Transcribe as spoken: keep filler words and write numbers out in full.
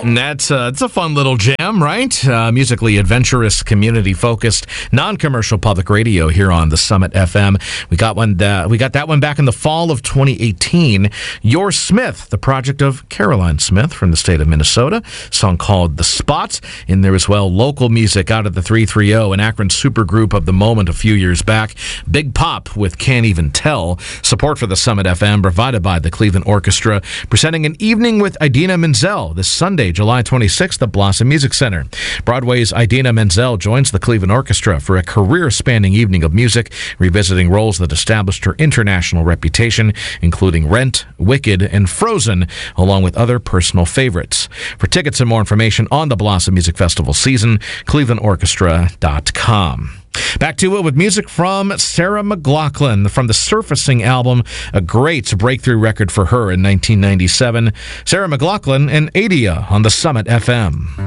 And that's uh, it's a fun little jam, right? Uh, musically adventurous, community-focused, non-commercial public radio here on the Summit F M. We got one. Uh, we got that one back in the fall of twenty eighteen. Your Smith, the project of Caroline Smith from the state of Minnesota. A song called "The Spot." In there as well, local music out of the three thirty, an Akron supergroup of the moment a few years back. Big Pop with "Can't Even Tell." Support for the Summit F M provided by the Cleveland Orchestra, presenting an evening with Idina Menzel this Sunday, July twenty-sixth at Blossom Music Center. Broadway's Idina Menzel joins the Cleveland Orchestra for a career-spanning evening of music, revisiting roles that established her international reputation, including Rent, Wicked, and Frozen, along with other personal favorites. For tickets and more information on the Blossom Music Festival season, cleveland orchestra dot com. Back to it with music from Sarah McLachlan from the Surfacing album, a great breakthrough record for her in nineteen ninety-seven. Sarah McLachlan and Adia on the Summit F M.